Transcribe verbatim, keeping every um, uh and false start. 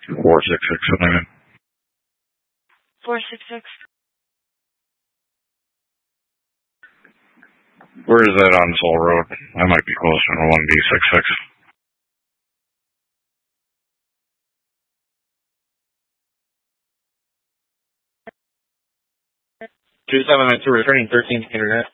four six six nine. four six six. Where is that on Soul Road? I might be closer to one D six six. two seven nine two, returning thirteen internet.